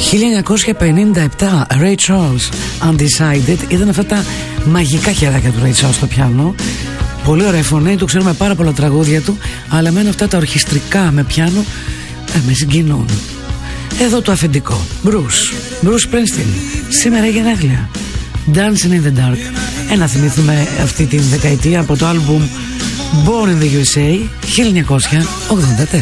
1957, Ray Charles, Undecided. Ήταν αυτά τα μαγικά χεράκια του Ray Charles στο πιάνο. Πολύ ωραία φωνή, του ξέρουμε πάρα πολλά τραγούδια του, αλλά εμένα αυτά τα ορχιστρικά με πιάνο με συγκινούν. Εδώ το αφεντικό, Bruce Springsteen, σήμερα γενέθλια, Dancing in the Dark. Να θυμηθούμε αυτή την δεκαετία από το άλμπουμ Born in the USA 1984.